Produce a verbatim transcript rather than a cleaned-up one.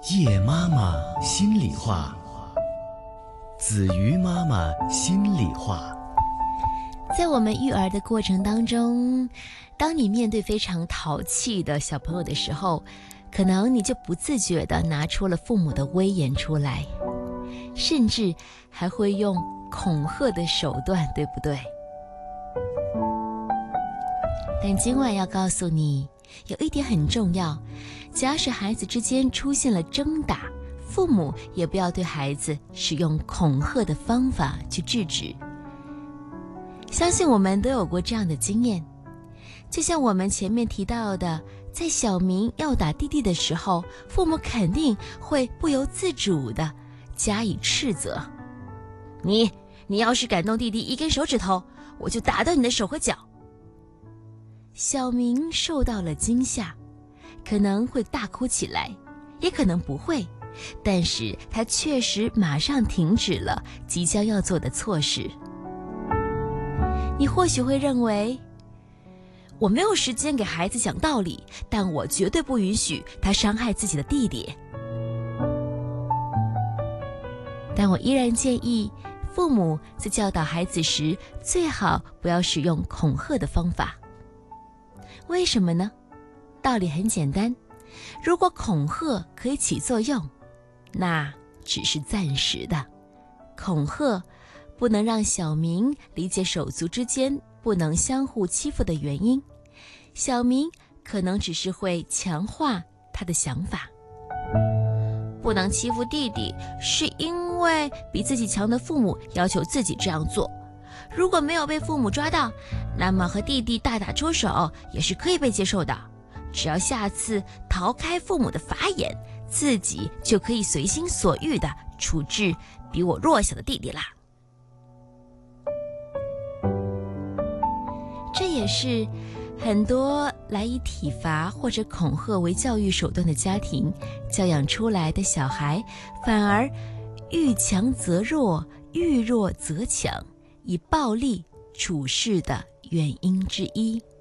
叶妈妈心里话，子瑜妈妈心里话。 在我们育儿的过程当中，当你面对非常淘气的小朋友的时候，可能你就不自觉地拿出了父母的威严出来，甚至还会用恐吓的手段，对不对？但今晚要告诉你，有一点很重要，假使孩子之间出现了争打，父母也不要对孩子使用恐吓的方法去制止。相信我们都有过这样的经验，就像我们前面提到的，在小明要打弟弟的时候，父母肯定会不由自主地加以斥责。你，你要是敢动弟弟一根手指头，我就打断你的手和脚。小明受到了惊吓，可能会大哭起来，也可能不会，但是他确实马上停止了即将要做的错事。你或许会认为，我没有时间给孩子讲道理，但我绝对不允许他伤害自己的弟弟。但我依然建议，父母在教导孩子时，最好不要使用恐吓的方法。为什么呢？道理很简单，如果恐吓可以起作用，那只是暂时的。恐吓不能让小明理解手足之间不能相互欺负的原因，小明可能只是会强化他的想法。不能欺负弟弟，是因为比自己强的父母要求自己这样做。如果没有被父母抓到，那么和弟弟大打出手也是可以被接受的。只要下次逃开父母的法眼，自己就可以随心所欲地处置比我弱小的弟弟啦。这也是很多来以体罚或者恐吓为教育手段的家庭教养出来的小孩，反而遇强则弱，遇弱则强，以暴力处事的原因之一。